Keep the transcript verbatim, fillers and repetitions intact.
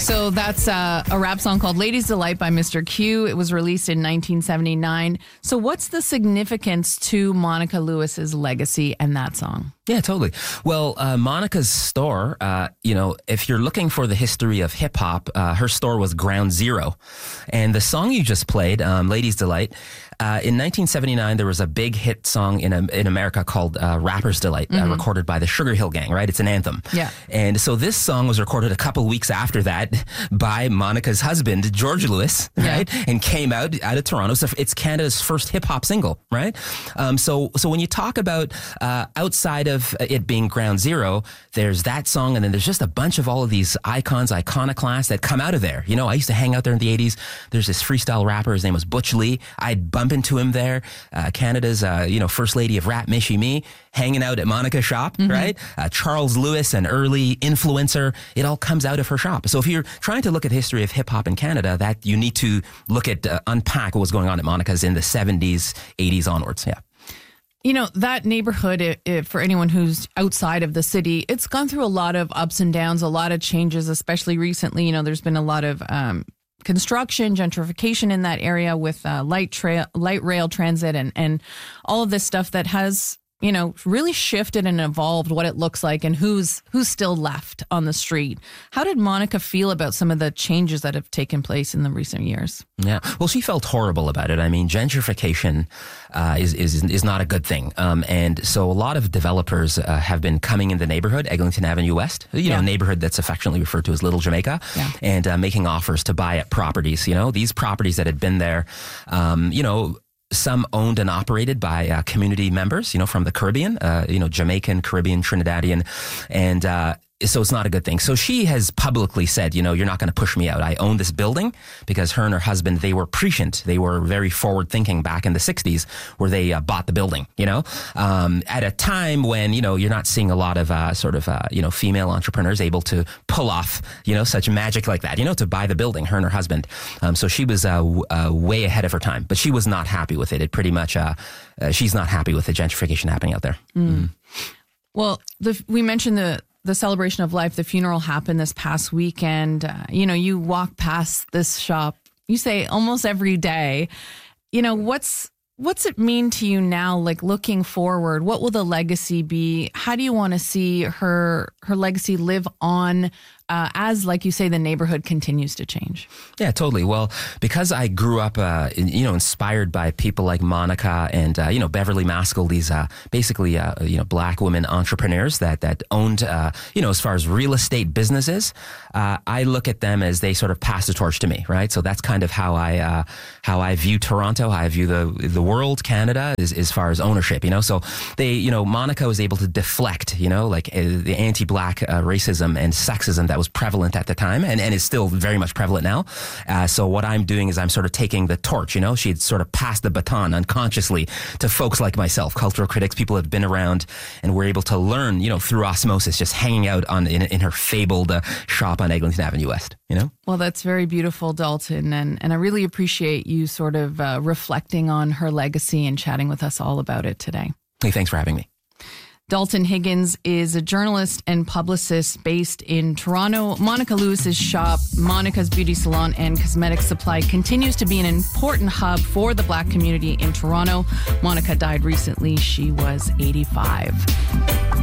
So that's uh, a rap song called Ladies Delight by Mister Q. It was released in nineteen seventy-nine. So what's the significance to Monica Lewis's legacy and that song? Yeah, totally. Well, uh, Monica's store, uh, you know, if you're looking for the history of hip hop, uh, her store was ground zero. And the song you just played, um, Ladies Delight, uh, in nineteen seventy-nine, there was a big hit song in um, in America called uh, Rapper's Delight, mm-hmm. uh, recorded by the Sugar Hill Gang, right? It's an anthem. Yeah. And so this song was recorded a couple weeks after that by Monica's husband, George Lewis, right? Yeah. And came out, out of Toronto. So it's Canada's first hip hop single, right? Um, so, so when you talk about uh, outside of it being ground zero, there's that song, and then there's just a bunch of all of these icons, iconoclasts that come out of there. You know, I used to hang out there in the eighties. There's this freestyle rapper. His name was Butch Lee. I'd bump into him there. Uh, Canada's, uh, you know, first lady of rap, Michie Mee, hanging out at Monica's shop, mm-hmm. right? Uh, Charles Lewis, an early influencer. It all comes out of her shop. So if you're trying to look at the history of hip hop in Canada, that you need to look at, uh, unpack what was going on at Monica's in the seventies, eighties onwards. Yeah. You know, that neighborhood, it, it, for anyone who's outside of the city, it's gone through a lot of ups and downs, a lot of changes, especially recently. You know, there's been a lot of um, construction, gentrification in that area with uh, light trail, light rail transit and, and all of this stuff that has, you know, really shifted and evolved what it looks like and who's who's still left on the street. How did Monica feel about some of the changes that have taken place in the recent years? Yeah, well, she felt horrible about it. I mean, gentrification uh, is is is not a good thing, um, and so a lot of developers uh, have been coming in the neighborhood, Eglinton Avenue West, you know, yeah. a neighborhood that's affectionately referred to as Little Jamaica, yeah. and uh, making offers to buy up properties. You know, these properties that had been there, um, you know. Some owned and operated by uh, community members, you know, from the Caribbean, uh, you know, Jamaican, Caribbean, Trinidadian, and uh, so it's not a good thing. So she has publicly said, you know, you're not going to push me out. I own this building, because her and her husband, they were prescient. They were very forward thinking back in the sixties where they uh, bought the building, you know, um, at a time when, you know, you're not seeing a lot of uh, sort of, uh, you know, female entrepreneurs able to pull off, you know, such magic like that, you know, to buy the building, her and her husband. Um, so she was uh, w- uh, way ahead of her time, but she was not happy with it. It pretty much, uh, uh, she's not happy with the gentrification happening out there. Mm. Mm. Well, the, we mentioned the the celebration of life. The funeral happened this past weekend. Uh, you know, you walk past this shop, you say almost every day. You know, what's what's it mean to you now? Like looking forward, what will the legacy be? How do you want to see her her legacy live on? Uh, as, like you say, the neighborhood continues to change. Yeah, totally. Well, because I grew up, uh, in, you know, inspired by people like Monica and, uh, you know, Beverly Maskell, these uh, basically, uh, you know, black women entrepreneurs that that owned, uh, you know, as far as real estate businesses, uh, I look at them as they sort of pass the torch to me, right? So that's kind of how I uh, how I view Toronto, how I view the the world, Canada, is as far as ownership, you know. So they, you know, Monica was able to deflect, you know, like uh, the anti-black uh, racism and sexism that was prevalent at the time and, and is still very much prevalent now. Uh, so what I'm doing is I'm sort of taking the torch, you know, she had sort of passed the baton unconsciously to folks like myself, cultural critics, people who have been around and were able to learn, you know, through osmosis, just hanging out on in, in her fabled uh, shop on Eglinton Avenue West, you know? Well, that's very beautiful, Dalton. And, and I really appreciate you sort of uh, reflecting on her legacy and chatting with us all about it today. Hey, thanks for having me. Dalton Higgins is a journalist and publicist based in Toronto. Monica Lewis's shop, Monica's Beauty Salon and Cosmetic Supply, continues to be an important hub for the Black community in Toronto. Monica died recently. She was eighty-five.